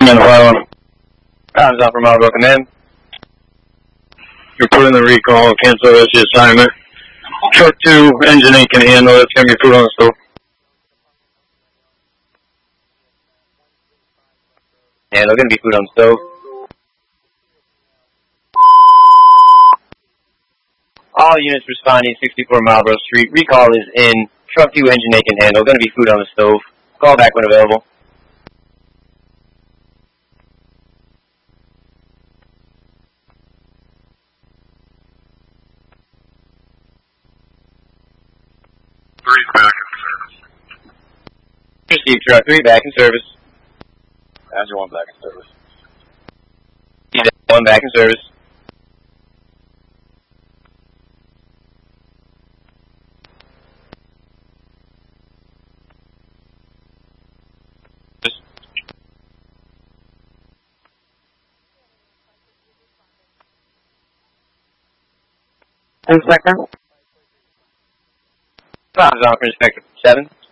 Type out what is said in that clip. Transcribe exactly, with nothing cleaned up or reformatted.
And one. Time's out for Marlboro Command. You're put in the recall, cancel this assignment. Truck two, engine eight can handle it. It's going to be food on the stove. Yeah, they're going to be food on the stove. All units responding sixty-four Marlboro Street. Recall is in. Truck two, engine eight can handle. Going to be food on the stove. Call back when available. Three back in service. Receive truck three back in service. Azure one back in service. Receive one back in service. Inspector? Time's on for Inspector seven.